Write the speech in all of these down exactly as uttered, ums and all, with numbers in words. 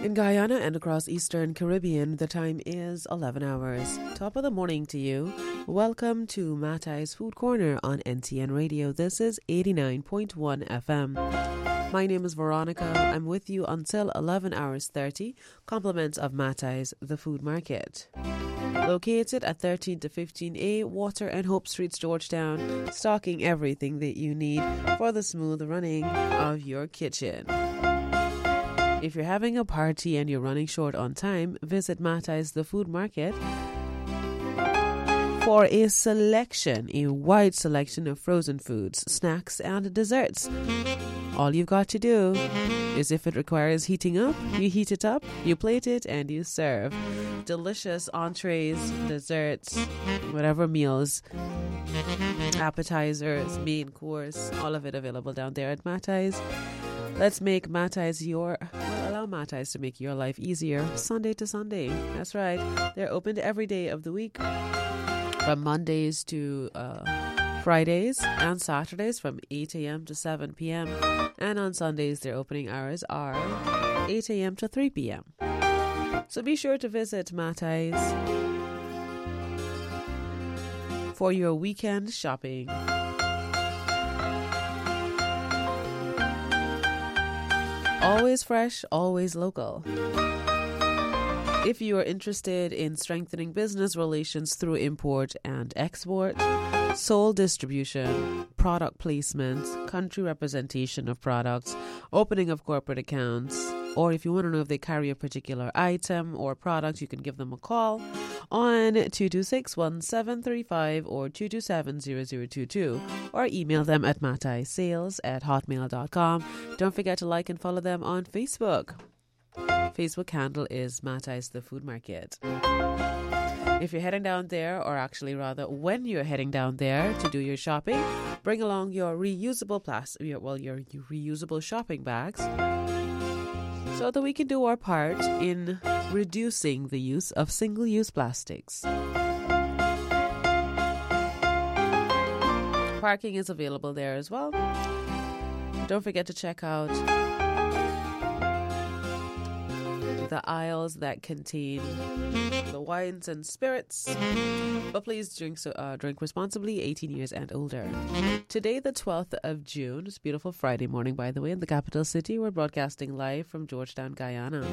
In Guyana and across Eastern Caribbean, the time is eleven hours. Top of the morning to you. Welcome to Matai's Food Corner on N T N Radio. This is eighty-nine point one F M. My name is Veronica. I'm with you until eleven hours thirty. Compliments of Matai's The Food Market. Located at thirteen to fifteen A, Water and Hope Streets, Georgetown, stocking everything that you need for the smooth running of your kitchen. If you're having a party and you're running short on time, visit Matai's The Food Market for a selection, a wide selection of frozen foods, snacks, and desserts. All you've got to do is, if it requires heating up, you heat it up, you plate it, and you serve. Delicious entrees, desserts, whatever meals, appetizers, main course, all of it available down there at Matai's. Let's make Matai's your, well, allow Matai's to make your life easier Sunday to Sunday. That's right. They're open every day of the week, from Mondays to uh, Fridays, and Saturdays from eight a.m. to seven p.m. And on Sundays, their opening hours are eight a.m. to three p.m. So be sure to visit Matai's for your weekend shopping. Always fresh, always local. If you are interested in strengthening business relations through import and export, sole distribution, product placement, country representation of products, opening of corporate accounts, or if you want to know if they carry a particular item or product, you can give them a call on two two six, one seven three five or two two seven, zero zero two two, or email them at mataisales at hotmail dot com. Don't forget to like and follow them on Facebook. Facebook handle is Matai's The Food Market. If you're heading down there, or actually rather when you're heading down there to do your shopping, bring along your reusable plastic, well, your, your reusable shopping bags, so that we can do our part in reducing the use of single-use plastics. Parking is available there as well. Don't forget to check out the aisles that contain the wines and spirits, but please drink so uh, drink responsibly, eighteen years and older. Today, the twelfth of June, it's a beautiful Friday morning, by the way, in the capital city. We're broadcasting live from Georgetown, Guyana.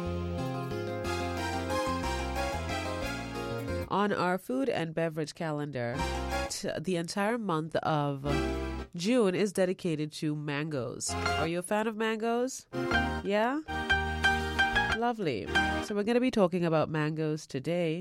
On our food and beverage calendar, t- the entire month of June is dedicated to mangoes. Are you a fan of mangoes? Yeah? Lovely. So we're going to be talking about mangoes today.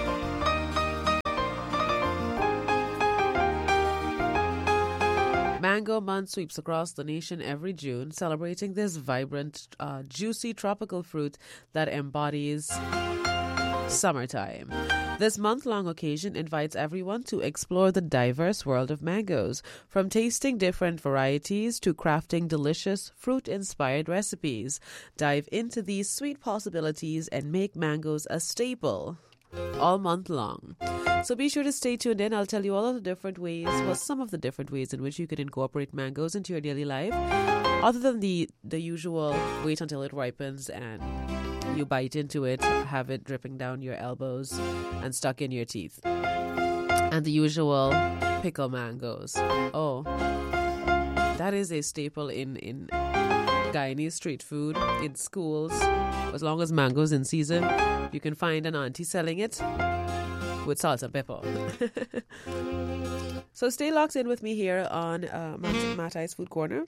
Mango Month sweeps across the nation every June, celebrating this vibrant, uh, juicy tropical fruit that embodies summertime. This month-long occasion invites everyone to explore the diverse world of mangoes, from tasting different varieties to crafting delicious fruit-inspired recipes. Dive into these sweet possibilities and make mangoes a staple all month long. So be sure to stay tuned in. I'll tell you all of the different ways, well, some of the different ways in which you can incorporate mangoes into your daily life, other than the, the usual wait until it ripens and you bite into it, have it dripping down your elbows and stuck in your teeth. And the usual pickle mangoes. Oh, that is a staple in, in Guyanese street food, in schools. As long as mango's in season, you can find an auntie selling it with salt and pepper. So stay locked in with me here on uh, Matai's Food Corner.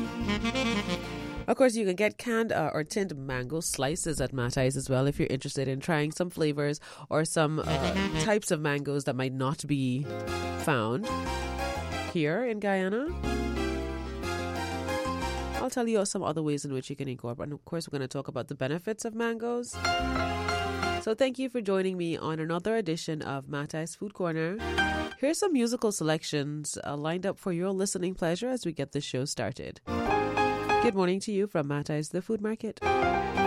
Of course, you can get canned uh, or tinned mango slices at Matai's as well if you're interested in trying some flavors or some uh, types of mangoes that might not be found here in Guyana. I'll tell you some other ways in which you can incorporate. And of course, we're going to talk about the benefits of mangoes. So thank you for joining me on another edition of Matai's Food Corner. Here's some musical selections uh, lined up for your listening pleasure as we get this show started. Good morning to you from Matai's The Food Market.